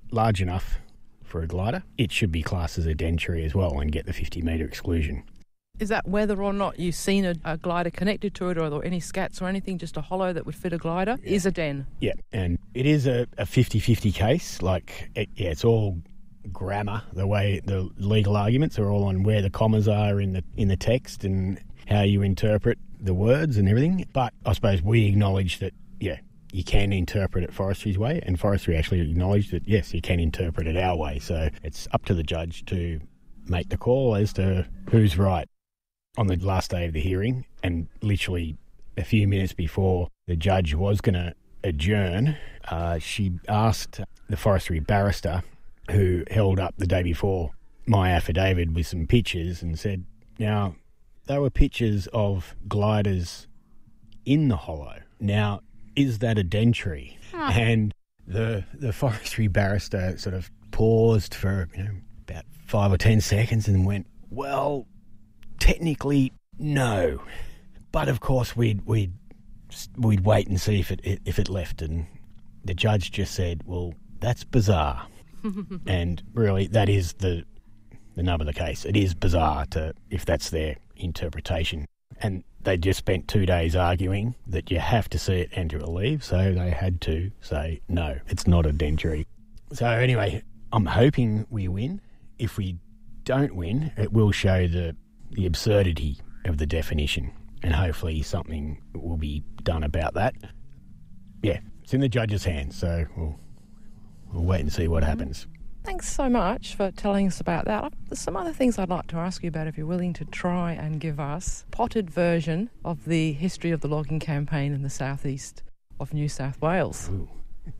large enough for a glider, it should be classed as a den tree as well and get the 50-metre exclusion. Is that whether or not you've seen a glider connected to it, or are there any scats or anything, just a hollow that would fit a glider, is a den? Yeah, and it is a 50-50 case. It's all grammar, the way the legal arguments are all on where the commas are in the text and how you interpret the words and everything. But I suppose we acknowledge that, you can interpret it Forestry's way, and Forestry actually acknowledged that, yes, you can interpret it our way. So it's up to the judge to make the call as to who's right. On the last day of the hearing, and literally a few minutes before the judge was going to adjourn, she asked the forestry barrister who held up the day before my affidavit with some pictures and said, now, they were pictures of gliders in the hollow. Now, is that a den tree? And the forestry barrister sort of paused for about 5 or 10 seconds and went, well, technically, no. But of course, we'd wait and see if it left. And the judge just said, well, that's bizarre. And really, that is the nub of the case. It is bizarre if that's their interpretation. And they just spent 2 days arguing that you have to see it and to leave, so they had to say, no, it's not a den tree. So anyway, I'm hoping we win. If we don't win, it will show the absurdity of the definition, and hopefully something will be done about that. Yeah, it's in the judge's hands, so we'll wait and see what happens. Thanks so much for telling us about that. There's some other things I'd like to ask you about if you're willing to try and give us a potted version of the history of the logging campaign in the southeast of New South Wales. Ooh.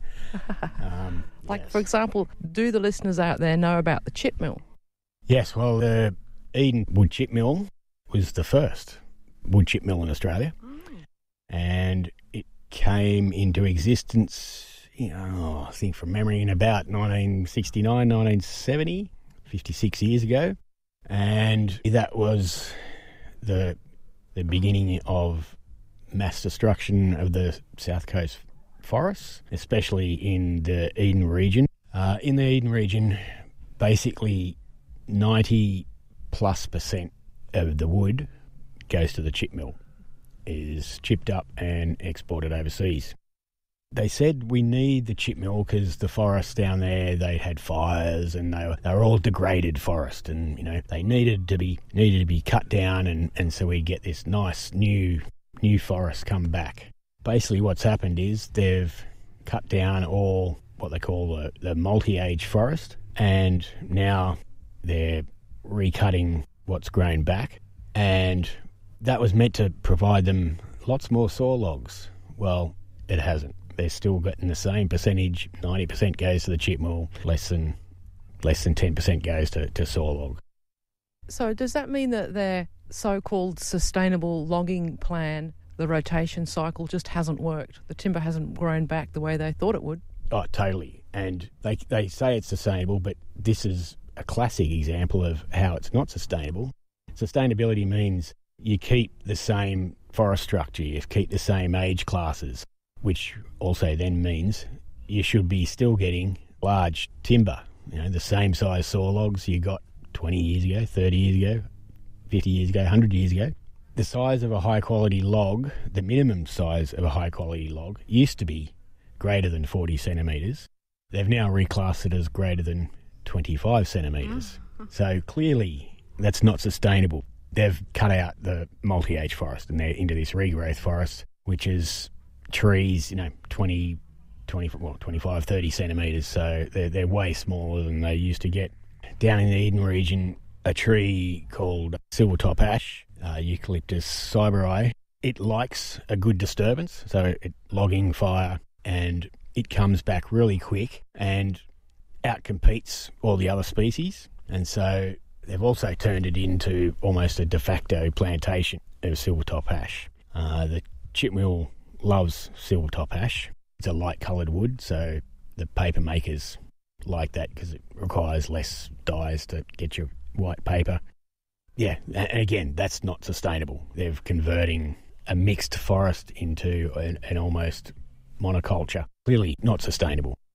For example, do the listeners out there know about the chip mill? Yes, well, the Eden wood chip mill was the first wood chip mill in Australia. And it came into existence, I think from memory, in about 1969, 1970, 56 years ago. And that was the beginning of mass destruction of the South Coast forests, especially in the Eden region. In the Eden region, basically 90+% of the wood goes to the chip mill, is chipped up and exported overseas. They said we need the chip mill because the forests down there, they had fires and they were all degraded forest, and they needed to be cut down, and so we get this nice new forest come back. Basically what's happened is they've cut down all what they call the multi-age forest, and now they're recutting what's grown back, and that was meant to provide them lots more saw logs. Well, it hasn't. They're still getting the same percentage. 90% goes to the chip mill, less than 10% goes to saw log. So does that mean that their so-called sustainable logging plan, the rotation cycle, just hasn't worked? The timber hasn't grown back the way they thought it would? Oh, totally. And they say it's sustainable, but this is a classic example of how it's not sustainable. Sustainability means you keep the same forest structure, you keep the same age classes, which also then means you should be still getting large timber, the same size saw logs you got 20 years ago, 30 years ago, 50 years ago, 100 years ago. The size of a high-quality log, the minimum size of a high-quality log, used to be greater than 40 centimetres. They've now reclassed it as greater than 25 centimetres. So clearly that's not sustainable. They've cut out the multi-age forest and they're into this regrowth forest, which is trees, 20, 25, 30 centimetres, so they're way smaller than they used to get. Down in the Eden region, a tree called silvertop ash, Eucalyptus cyberi, it likes a good disturbance, so logging fire, and it comes back really quick and outcompetes all the other species, and so they've also turned it into almost a de facto plantation of silvertop ash. The chip mill loves silvertop ash. It's a light-coloured wood, so the paper makers like that because it requires less dyes to get your white paper. Yeah, and again, that's not sustainable. They're converting a mixed forest into an almost monoculture. Clearly not sustainable.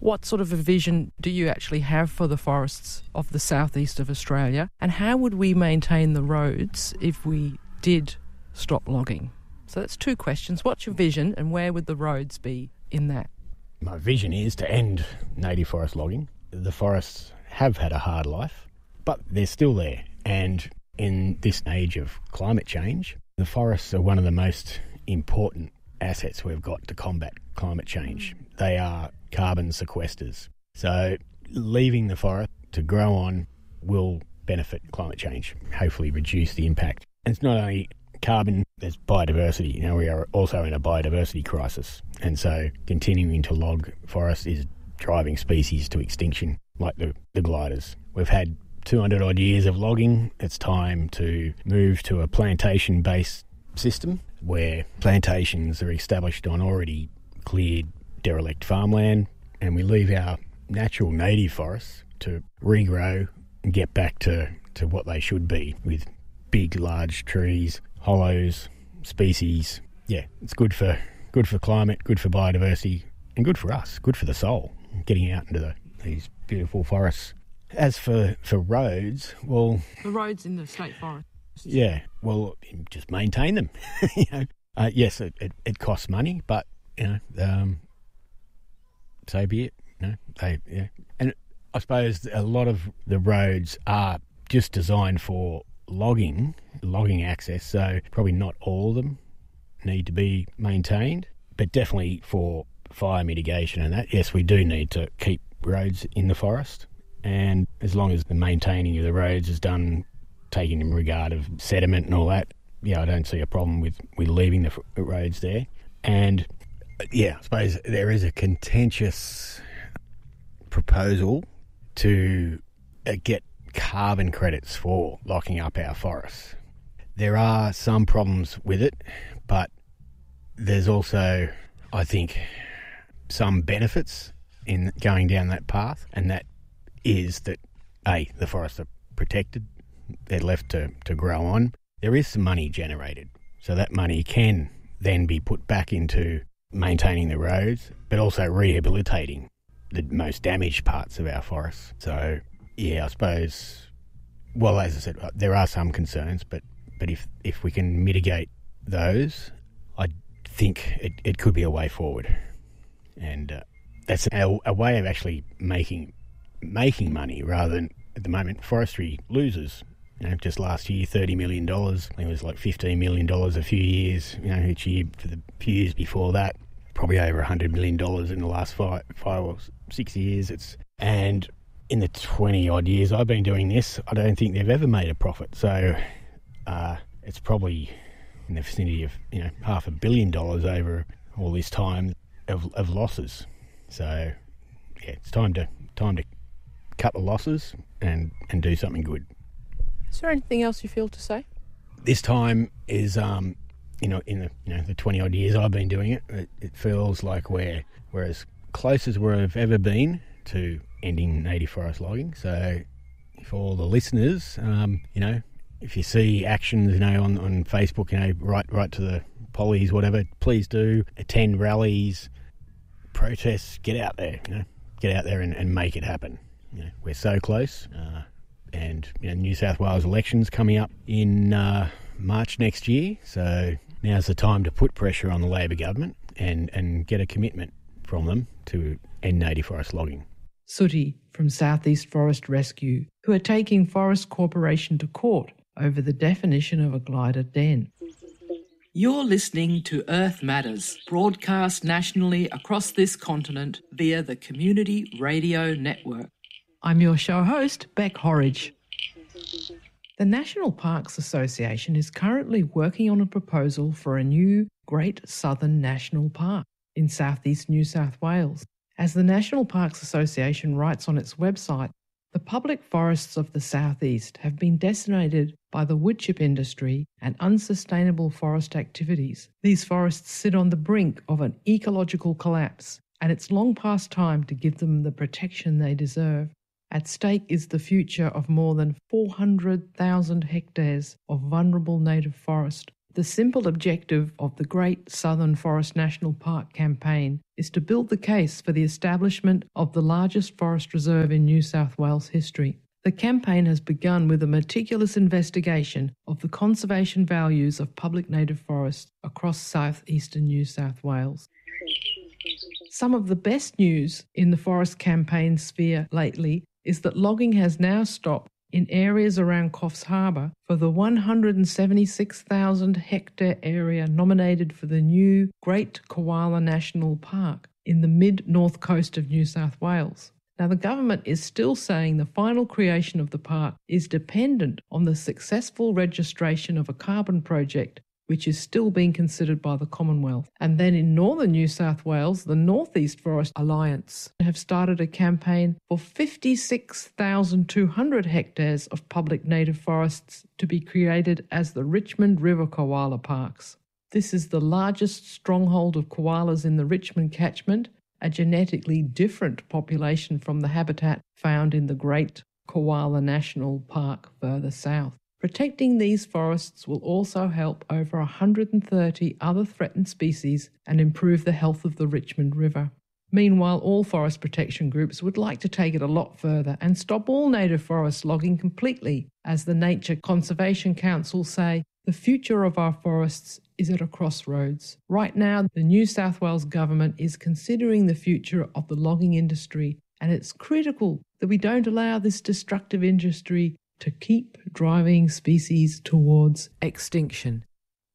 What sort of a vision do you actually have for the forests of the southeast of Australia? And how would we maintain the roads if we did stop logging? So that's two questions. What's your vision and where would the roads be in that? My vision is to end native forest logging. The forests have had a hard life, but they're still there. And in this age of climate change, the forests are one of the most important assets we've got to combat climate change. They are carbon sequesters. So leaving the forest to grow on will benefit climate change, hopefully reduce the impact. And it's not only carbon, there's biodiversity. We are also in a biodiversity crisis. And so continuing to log forests is driving species to extinction, like the gliders. We've had 200 odd years of logging. It's time to move to a plantation-based system where plantations are established on already cleared derelict farmland, and we leave our natural native forests to regrow and get back to what they should be, with big, large trees, hollows, species. Yeah, it's good for climate, good for biodiversity, and good for us, good for the soul, getting out into these beautiful forests. As for roads, well... The roads in the state forest. Yeah, well, just maintain them. Yes, it costs money, but, so be it. And I suppose a lot of the roads are just designed for logging access, so probably not all of them need to be maintained, but definitely for fire mitigation and that, yes, we do need to keep roads in the forest, and as long as the maintaining of the roads is done taking in regard of sediment and all that, I don't see a problem with leaving the roads there. And I suppose there is a contentious proposal to get carbon credits for locking up our forests. There are some problems with it, but there's also, I think, some benefits in going down that path, and that is that, the forests are protected, they're left to grow on. There is some money generated, so that money can then be put back into maintaining the roads, but also rehabilitating the most damaged parts of our forests. So, I suppose, well, as I said, there are some concerns, but if we can mitigate those, I think it could be a way forward. And that's a way of actually making money rather than, at the moment, forestry loses. Just last year, $30 million. I think it was like $15 million a few years, each year for the few years before that. Probably over $100 million in the last 5 or 6 years. And in the 20-odd years I've been doing this, I don't think they've ever made a profit. So it's probably in the vicinity of $500 million over all this time of losses. So, it's time to cut the losses and do something good. Is there anything else you feel to say? This time is, in the 20-odd years I've been doing it, it feels like we're as close as we've ever been to ending native forest logging. So for all the listeners, if you see actions, on Facebook, right to the pollies, whatever, please do attend rallies, protests, get out there, and make it happen. We're so close. And New South Wales elections coming up in March next year, so now's the time to put pressure on the Labor government and get a commitment from them to end native forest logging. Sooty from Southeast Forest Rescue, who are taking Forest Corporation to court over the definition of a glider den. You're listening to Earth Matters, broadcast nationally across this continent via the Community Radio Network. I'm your show host, Beck Horridge. The National Parks Association is currently working on a proposal for a new Great Southern National Park in southeast New South Wales. As the National Parks Association writes on its website, the public forests of the southeast have been decimated by the woodchip industry and unsustainable forest activities. These forests sit on the brink of an ecological collapse, and it's long past time to give them the protection they deserve. At stake is the future of more than 400,000 hectares of vulnerable native forest. The simple objective of the Great Southern Forest National Park campaign is to build the case for the establishment of the largest forest reserve in New South Wales history. The campaign has begun with a meticulous investigation of the conservation values of public native forests across southeastern New South Wales. Some of the best news in the forest campaign sphere lately is that logging has now stopped in areas around Coffs Harbour for the 176,000 hectare area nominated for the new Great Koala National Park in the mid-north coast of New South Wales. Now, the government is still saying the final creation of the park is dependent on the successful registration of a carbon project, which is still being considered by the Commonwealth. And then in northern New South Wales, the North East Forest Alliance have started a campaign for 56,200 hectares of public native forests to be created as the Richmond River Koala Parks. This is the largest stronghold of koalas in the Richmond catchment, a genetically different population from the habitat found in the Great Koala National Park further south. Protecting these forests will also help over 130 other threatened species and improve the health of the Richmond River. Meanwhile, all forest protection groups would like to take it a lot further and stop all native forest logging completely. As the Nature Conservation Council say, the future of our forests is at a crossroads. Right now, the New South Wales government is considering the future of the logging industry, and it's critical that we don't allow this destructive industry to keep driving species towards extinction.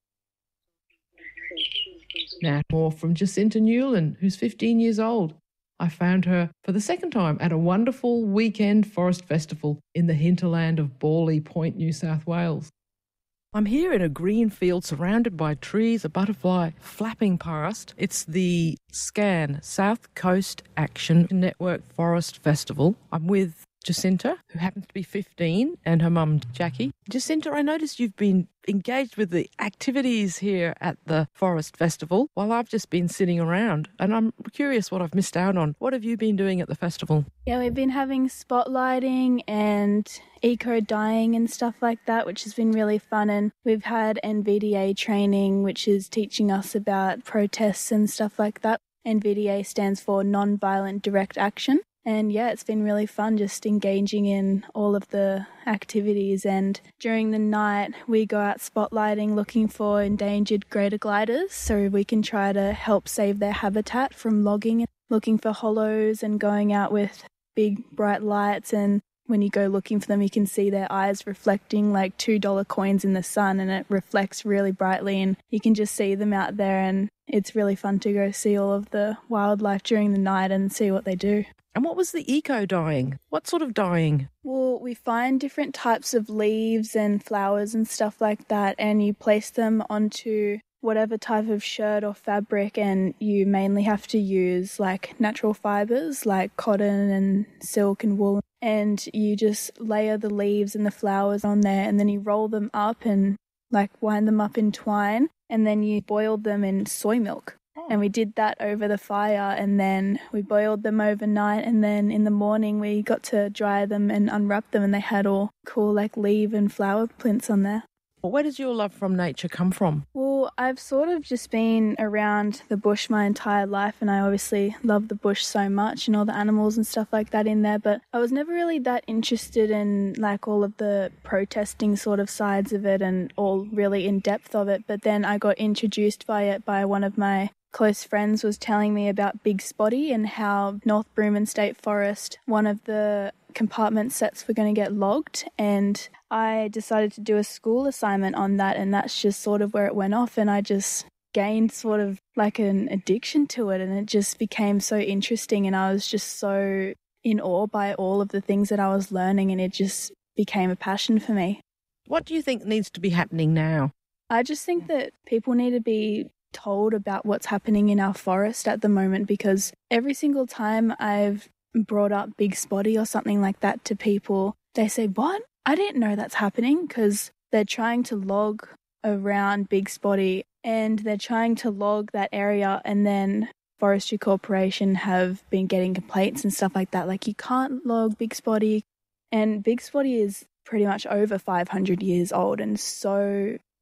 Now, more from Jacinta Newland, who's 15 years old. I found her for the second time at a wonderful weekend forest festival in the hinterland of Bawley Point, New South Wales. I'm here in a green field surrounded by trees, a butterfly flapping past. It's the SCAN, South Coast Action Network Forest Festival. I'm with Jacinta, who happens to be 15, and her mum, Jackie. Jacinta, I noticed you've been engaged with the activities here at the Forest Festival while I've just been sitting around, and I'm curious what I've missed out on. What have you been doing at the festival? Yeah, we've been having spotlighting and eco-dyeing and stuff like that, which has been really fun, and we've had NVDA training, which is teaching us about protests and stuff like that. NVDA stands for Non-Violent Direct Action. And yeah, it's been really fun just engaging in all of the activities. And during the night, we go out spotlighting, looking for endangered greater gliders so we can try to help save their habitat from logging, looking for hollows and going out with big bright lights. And when you go looking for them, you can see their eyes reflecting like $2 coins in the sun, and it reflects really brightly, and you can just see them out there. And it's really fun to go see all of the wildlife during the night and see what they do. And what was the eco-dyeing? What sort of dyeing? Well, we find different types of leaves and flowers and stuff like that, and you place them onto whatever type of shirt or fabric, and you mainly have to use like natural fibers like cotton and silk and wool, and you just layer the leaves and the flowers on there, and then you roll them up and like wind them up in twine, and then you boil them in soy milk. And we did that over the fire, and then we boiled them overnight, and then in the morning we got to dry them and unwrap them, and they had all cool like leaf and flower prints on there. Where does your love from nature come from? Well, I've sort of just been around the bush my entire life, and I obviously love the bush so much and all the animals and stuff like that in there, but I was never really that interested in like all of the protesting sort of sides of it and all really in depth of it. But then I got introduced by it by one of my close friends was telling me about Big Spotty and how North Broomon State Forest, one of the compartment sets were going to get logged, and I decided to do a school assignment on that, and that's just sort of where it went off, and I just gained sort of like an addiction to it, and it just became so interesting, and I was just so in awe by all of the things that I was learning, and it just became a passion for me. What do you think needs to be happening now? I just think that people need to be told about what's happening in our forest at the moment, because every single time I've brought up Big Spotty or something like that to people, they say, "What? I didn't know that's happening," because they're trying to log around Big Spotty and they're trying to log that area, and then Forestry Corporation have been getting complaints and stuff like that, like you can't log Big Spotty, and Big Spotty is pretty much over 500 years old and so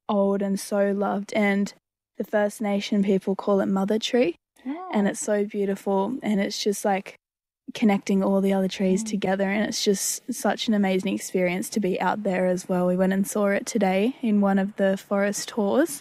old and so loved. And the First Nation people call it Mother Tree. Oh. And it's so beautiful, and it's just like connecting all the other trees together, and it's just such an amazing experience to be out there as well. We went and saw it today in one of the forest tours.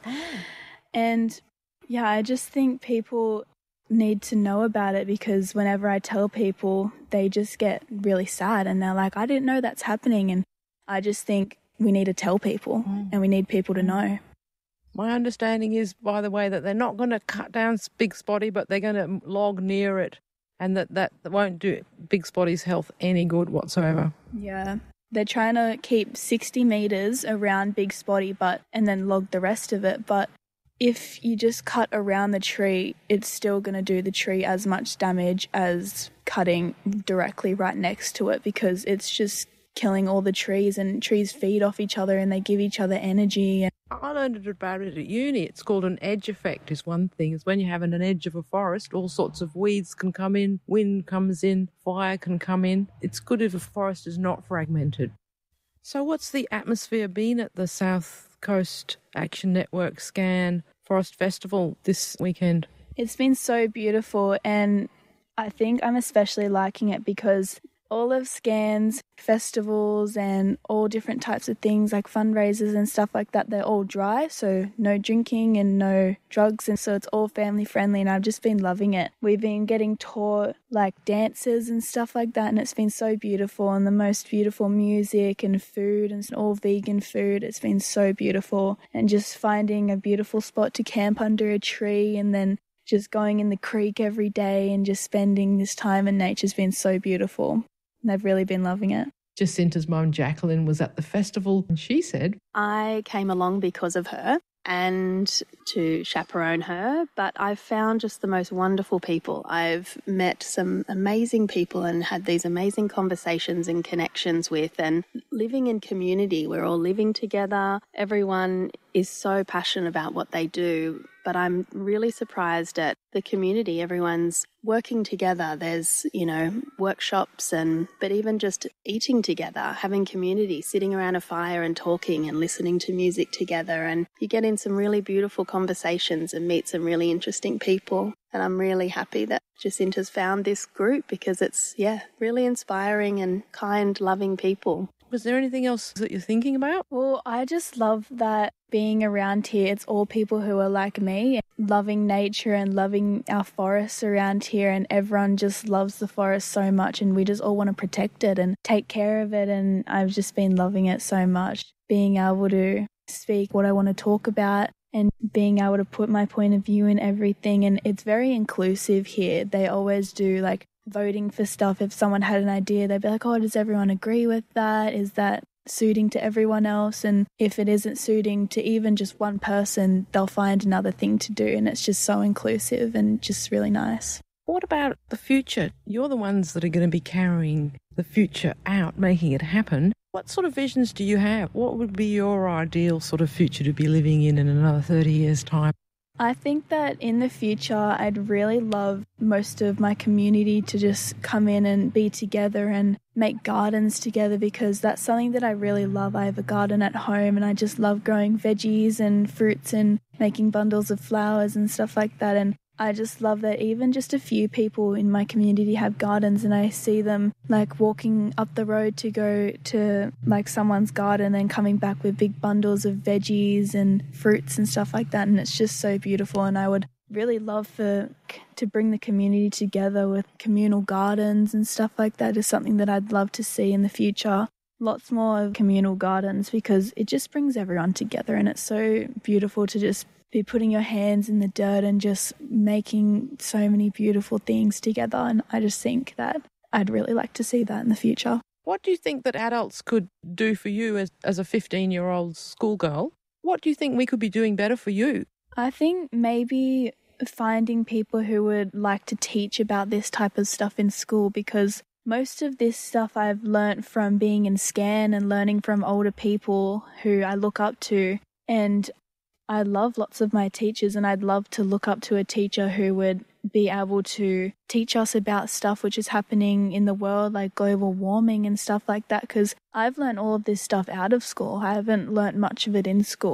And yeah, I just think people need to know about it, because whenever I tell people, they just get really sad and they're like, I didn't know that's happening. And I just think we need to tell people and we need people to know. My understanding is, by the way, that they're not going to cut down Big Spotty, but they're going to log near it, and that won't do Big Spotty's health any good whatsoever. Yeah. They're trying to keep 60 metres around Big Spotty and then log the rest of it. But if you just cut around the tree, it's still going to do the tree as much damage as cutting directly right next to it, because it's just killing all the trees, and trees feed off each other and they give each other energy. I learned about it at uni. It's called an edge effect is one thing. It's when you have an edge of a forest, all sorts of weeds can come in, wind comes in, fire can come in. It's good if a forest is not fragmented. So what's the atmosphere been at the South Coast Action Network Scan Forest Festival this weekend? It's been so beautiful, and I think I'm especially liking it because all of Scan's festivals and all different types of things like fundraisers and stuff like that, they're all dry, so no drinking and no drugs, and so it's all family friendly, and I've just been loving it. We've been getting taught like dances and stuff like that, and it's been so beautiful, and the most beautiful music and food, and it's all vegan food. It's been so beautiful, and just finding a beautiful spot to camp under a tree, and then just going in the creek every day and just spending this time in nature's been so beautiful. And I've really been loving it. Jacinta's mum, Jacqueline, was at the festival, and she said, I came along because of her and to chaperone her, but I've found just the most wonderful people. I've met some amazing people and had these amazing conversations and connections with, and living in community. We're all living together. Everyone is so passionate about what they do, but I'm really surprised at the community. Everyone's working together. There's, workshops but even just eating together, having community, sitting around a fire and talking and listening to music together. And you get in some really beautiful conversations and meet some really interesting people. And I'm really happy that Jacinta's found this group, because it's, really inspiring and kind, loving people. Was there anything else that you're thinking about? Well, I just love that being around here, it's all people who are like me, loving nature and loving our forests around here, and everyone just loves the forest so much, and we just all want to protect it and take care of it, and I've just been loving it so much. Being able to speak what I want to talk about and being able to put my point of view in everything, and it's very inclusive here. They always do like voting for stuff. If someone had an idea, they'd be like, oh, does everyone agree with that? Is that suiting to everyone else? And if it isn't suiting to even just one person, they'll find another thing to do, and it's just so inclusive and just really nice. What about the future? You're the ones that are going to be carrying the future out, making it happen. What sort of visions do you have? What would be your ideal sort of future to be living in another 30 years' time? I think that in the future, I'd really love most of my community to just come in and be together and make gardens together, because that's something that I really love. I have a garden at home, and I just love growing veggies and fruits and making bundles of flowers and stuff like that. And I just love that even just a few people in my community have gardens, and I see them like walking up the road to go to like someone's garden and coming back with big bundles of veggies and fruits and stuff like that. And it's just so beautiful. And I would really love to bring the community together with communal gardens and stuff like that. Is something that I'd love to see in the future. Lots more communal gardens, because it just brings everyone together, and it's so beautiful to just be putting your hands in the dirt and just making so many beautiful things together. And I just think that I'd really like to see that in the future. What do you think that adults could do for you as a 15-year-old schoolgirl? What do you think we could be doing better for you? I think maybe finding people who would like to teach about this type of stuff in school, because most of this stuff I've learnt from being in Scan and learning from older people who I look up to. And I love lots of my teachers, and I'd love to look up to a teacher who would be able to teach us about stuff which is happening in the world, like global warming and stuff like that, because I've learned all of this stuff out of school. I haven't learnt much of it in school.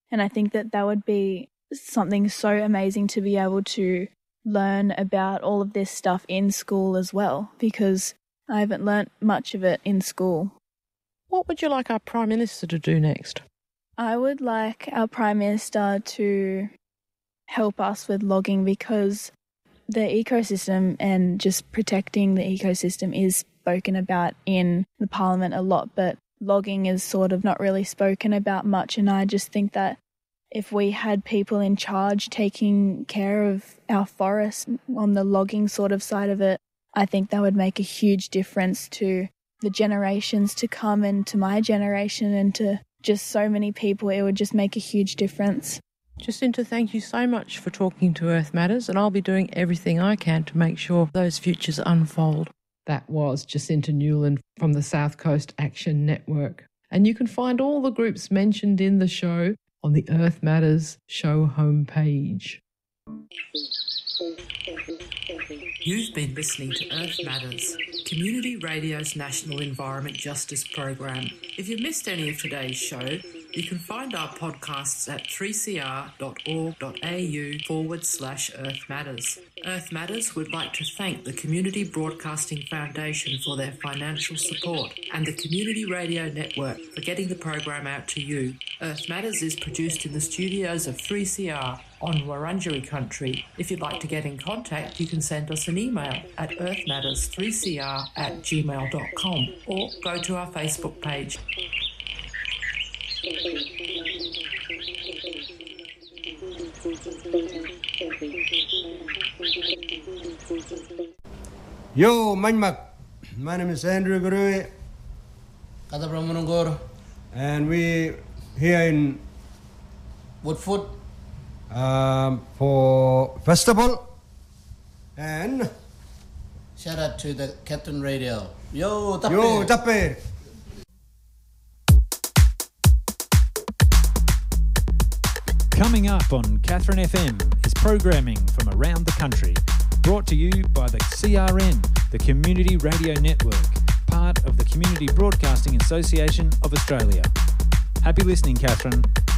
And I think that that would be something so amazing to be able to learn about all of this stuff in school as well, because I haven't learnt much of it in school. What would you like our Prime Minister to do next? I would like our Prime Minister to help us with logging, because the ecosystem and just protecting the ecosystem is spoken about in the Parliament a lot, but logging is sort of not really spoken about much. And I just think that if we had people in charge taking care of our forests on the logging sort of side of it, I think that would make a huge difference to the generations to come and to my generation and to just so many people. It would just make a huge difference. Jacinta, thank you so much for talking to Earth Matters, and I'll be doing everything I can to make sure those futures unfold. That was Jacinta Newland from the South Coast Action Network. And you can find all the groups mentioned in the show on the Earth Matters show homepage. You've been listening to Earth Matters, Community Radio's National Environment Justice Program. If you missed any of today's show, you can find our podcasts at 3cr.org.au/Earth Matters. Earth Matters would like to thank the Community Broadcasting Foundation for their financial support and the Community Radio Network for getting the program out to you. Earth Matters is produced in the studios of 3CR on Wurundjeri country. If you'd like to get in contact, you can send us an email at earthmatters3cr@gmail.com or go to our Facebook page. Yo, Manmak. My name is Andrew Gurui. And we here in Woodford for festival. And shout out to the Captain Radio. Yo, Tappe. Yo, Tappe. Coming up on Catherine FM is programming from around the country, brought to you by the CRN, the Community Radio Network, part of the Community Broadcasting Association of Australia. Happy listening, Catherine.